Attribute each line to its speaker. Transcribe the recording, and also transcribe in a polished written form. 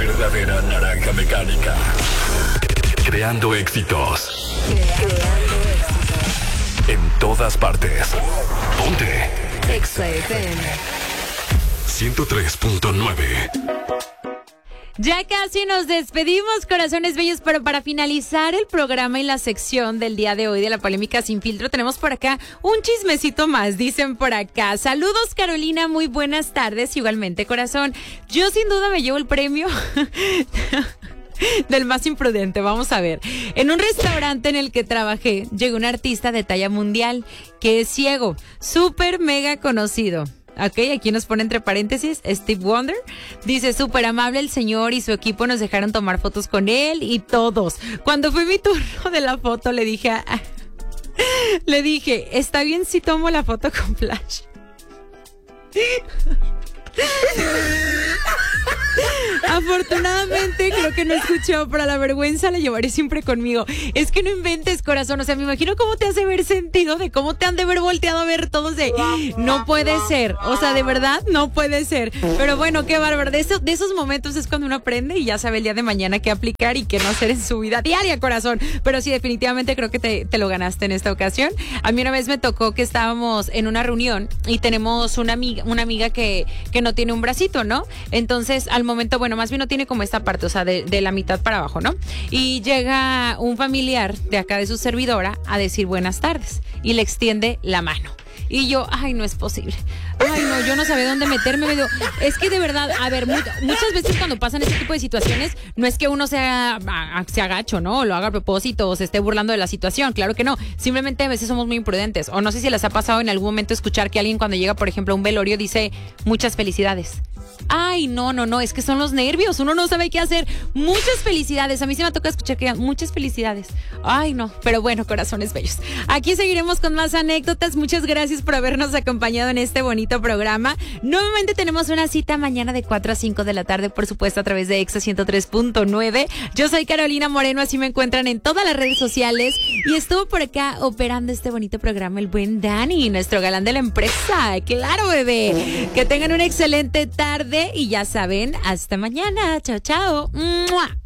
Speaker 1: verdadera naranja mecánica. Creando éxitos. En todas partes. Ponte.
Speaker 2: Exa FM
Speaker 1: 103.9.
Speaker 2: Ya casi nos despedimos, corazones bellos, pero para finalizar el programa y la sección del día de hoy de la polémica sin filtro, tenemos por acá un chismecito más, dicen por acá. Saludos, Carolina, muy buenas tardes, igualmente, corazón. Yo sin duda me llevo el premio del más imprudente. Vamos a ver. En un restaurante en el que trabajé, llegó un artista de talla mundial que es ciego, súper mega conocido. Ok, aquí nos pone entre paréntesis Steve Wonder. Dice, súper amable el señor y su equipo nos dejaron tomar fotos con él y todos. Cuando fue mi turno de la foto, le dije, ¿está bien si tomo la foto con flash? Afortunadamente creo que no escuchó, pero a la vergüenza la llevaré siempre conmigo. Es que no inventes, corazón, o sea, me imagino cómo te hace ver sentido de cómo te han de haber volteado a ver todos de no puede ser, o sea, de verdad no puede ser. Pero bueno, qué bárbaro, de esos momentos es cuando uno aprende y ya sabe el día de mañana qué aplicar y qué no hacer en su vida diaria, corazón. Pero sí, definitivamente creo que te lo ganaste en esta ocasión. A mí una vez me tocó que estábamos en una reunión y tenemos una amiga que no tiene un bracito, ¿no? Entonces, al momento, bueno, más bien no tiene como esta parte, o sea, de la mitad para abajo, ¿no? Y llega un familiar de acá de su servidora a decir buenas tardes y le extiende la mano. Y yo, ay, no es posible. Ay, no, yo no sabía dónde meterme. Me digo, es que de verdad, a ver, muchas veces cuando pasan este tipo de situaciones, no es que uno se agacho, ¿no? O lo haga a propósito o se esté burlando de la situación. Claro que no. Simplemente a veces somos muy imprudentes. O no sé si les ha pasado en algún momento escuchar que alguien cuando llega, por ejemplo, a un velorio dice, muchas felicidades. Ay, no, es que son los nervios, uno no sabe qué hacer. Muchas felicidades, a mí se me toca escuchar que muchas felicidades. Ay, no, pero bueno, corazones bellos. Aquí seguiremos con más anécdotas. Muchas gracias por habernos acompañado en este bonito programa. Nuevamente tenemos una cita mañana de 4 a 5 de la tarde, por supuesto, a través de Exa 103.9. Yo soy Carolina Moreno, así me encuentran en todas las redes sociales. Y estuvo por acá operando este bonito programa el buen Dani, nuestro galán de la empresa. Claro, bebé. Que tengan una excelente tarde y ya saben, hasta mañana. Chao, chao. ¡Mua!